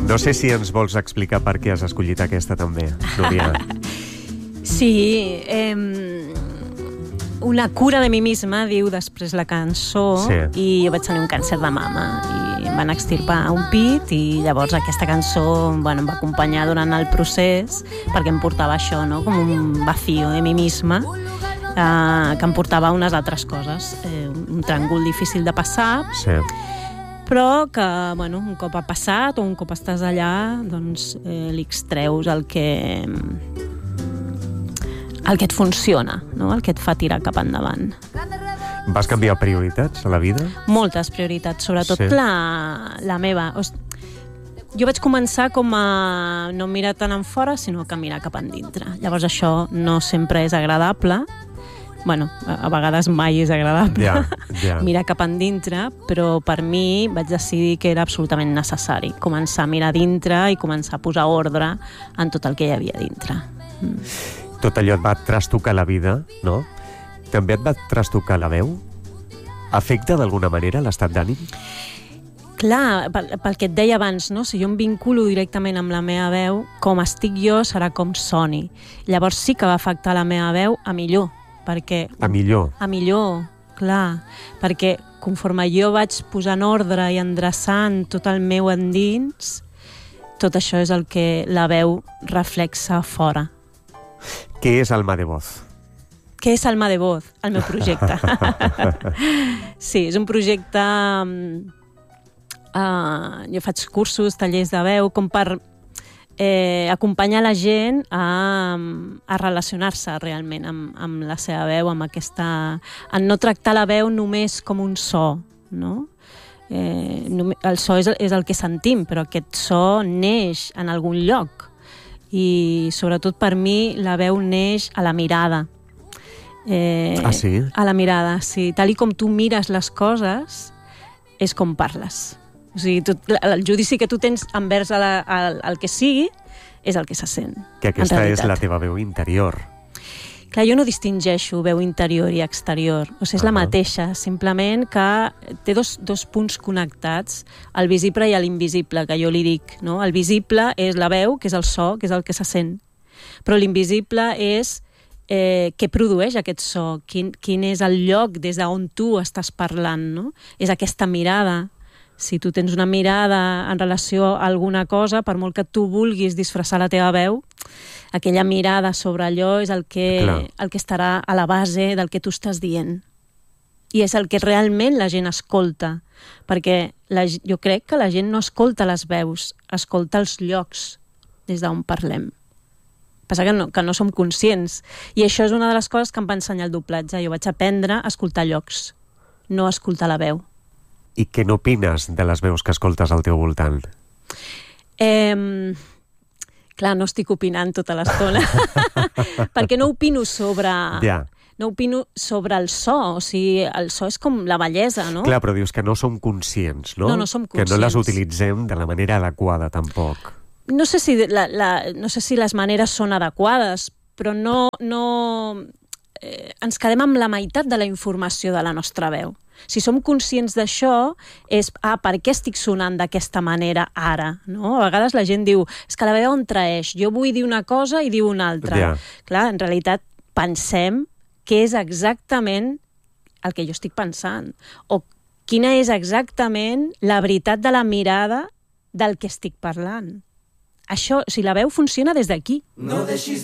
No sé si ens vols explicar per què has escollit aquesta també, Núria. Sí, una cura de mi misma, diu després la cançó, Sí. i jo vaig tenir un càncer de mama i em van extirpar un pit i llavors aquesta cançó em va acompanyar durant el procés perquè em portava això, no? Com un vacío de mi misma, que em portava a unes altres coses. Un tràngol difícil de passar, Sí. però que, un cop ha passat o un cop estàs allà, doncs li extreus el que et funciona, no? El que et fa tirar cap endavant. Vas canviar prioritats a la vida? Moltes prioritats, sobretot Sí. la meva. Jo vaig començar com a no mirar tant en fora, sinó que mirar cap endintre. Llavors això no sempre és agradable. A vegades mai és agradable Ja. mirar cap endintre, però per mi vaig decidir que era absolutament necessari començar a mirar dintre i començar a posar ordre en tot el que hi havia dintre. Tot allò et va trastocar la vida, no? També et va trastocar la veu? Afecta d'alguna manera l'estat d'ànim? Clar, pel que et deia abans, no? Si jo em vinculo directament amb la meva veu, com estic jo serà com soni. Llavors sí que va afectar la meva veu a millor, perquè... A millor. A millor, clar, perquè conforme jo vaig posant ordre i endreçant tot el meu endins, tot això és el que la veu reflexa fora. Què és Alma de Voz? Què és Alma de Voz? El meu projecte. Sí, és un projecte... jo faig cursos, tallers de veu, com per acompanyar la gent a relacionar-se realment amb la seva veu, en no tractar la veu només com un so, no? El so és el que sentim, però aquest so neix en algun lloc. I sobretot per mi la veu neix a la mirada. Sí? A la mirada, sí. Tal com tu mires les coses és com parles. O sigui, el judici que tu tens envers el que sigui és el que se sent. Que aquesta és la teva veu interior. Clar, jo no distingeixo veu interior i exterior. O sigui, és la mateixa, simplement que té dos punts connectats, el visible i l'invisible, que jo li dic, no? El visible és la veu, que és el so, que és el que se sent. Però l'invisible és què produeix aquest so, quin és el lloc des d'on tu estàs parlant, no? És aquesta mirada. Si tu tens una mirada en relació a alguna cosa, per molt que tu vulguis disfressar la teva veu, aquella mirada sobre allò és el que estarà a la base del que tu estàs dient. I és el que realment la gent escolta, perquè jo crec que la gent no escolta les veus, escolta els llocs des d'on parlem. Passa que no som conscients. I això és una de les coses que em va ensenyar el doblatge. Jo vaig aprendre a escoltar llocs, no a escoltar la veu. I què n'opines de les veus que escoltes al teu voltant? Clar, no estic opinant tota l'estona, perquè no opino sobre... No opino sobre el so, o sigui, el so és com la bellesa, no? Clar, però dius que no som conscients, no? No som conscients. Que no les utilitzem de la manera adequada, tampoc. No sé si les maneres són adequades, però ens quedem amb la meitat de la informació de la nostra veu. Si som conscients d'això, és per què estic sonant d'aquesta manera ara? No? A vegades la gent diu, és que la veu em traeix, jo vull dir una cosa i diu una altra. Clar, en realitat pensem què és exactament el que jo estic pensant, o quina és exactament la veritat de la mirada del que estic parlant. Això, si la veu funciona des d'aquí. No deixis